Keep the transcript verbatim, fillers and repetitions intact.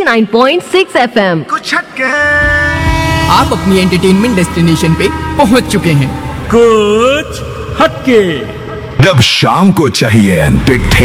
Nine point six F M. कुछ हटके आप अपनी एंटरटेनमेंट डेस्टिनेशन पे पहुंच चुके हैं। कुछ हटके। जब शाम को चाहिए एंटरटेन